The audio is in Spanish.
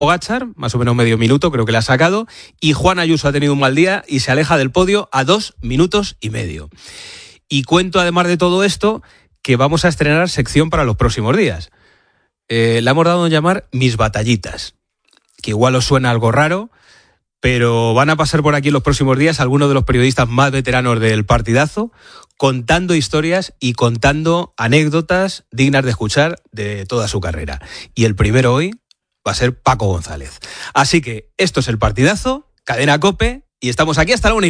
Pogačar, más o menos medio minuto, creo que le ha sacado, y Juan Ayuso ha tenido un mal día y se aleja del podio a 2 minutos y medio. Y cuento, además de todo esto, que vamos a estrenar sección para los próximos días. La hemos dado a llamar Mis Batallitas, que igual os suena algo raro, pero van a pasar por aquí en los próximos días algunos de los periodistas más veteranos del partidazo, contando historias y contando anécdotas dignas de escuchar de toda su carrera. Y el primero hoy va a ser Paco González. Así que esto es El Partidazo, Cadena COPE, y estamos aquí hasta la 1:30.